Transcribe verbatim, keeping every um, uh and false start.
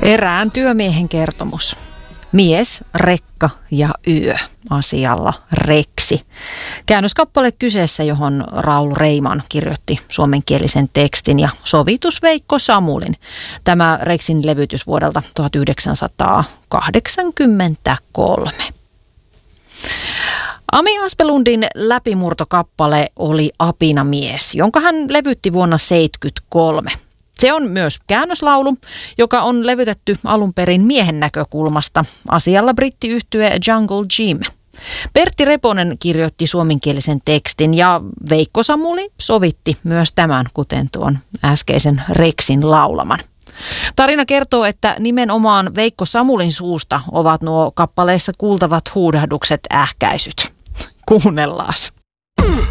Erään työmiehen kertomus. Mies, rekka ja yö asialla Reksi. Käännöskappale kyseessä, johon Raul Reiman kirjoitti suomenkielisen tekstin ja sovitus Veikko Samulin. Tämä Reksin levytys vuodelta tuhatyhdeksänsataakahdeksankymmentäkolme. Ami Aspelundin läpimurtokappale oli Apinamies, jonka hän levytti vuonna seitsemänkymmentäkolme. Se on myös käännöslaulu, joka on levytetty alun perin miehen näkökulmasta asialla brittiyhtye Jungle Jim. Pertti Reponen kirjoitti suomenkielisen tekstin ja Veikko Samuli sovitti myös tämän, kuten tuon äskeisen Reksin laulaman. Tarina kertoo, että nimenomaan Veikko Samulin suusta ovat nuo kappaleissa kuultavat huudahdukset ähkäisyt. Kuunnellaas.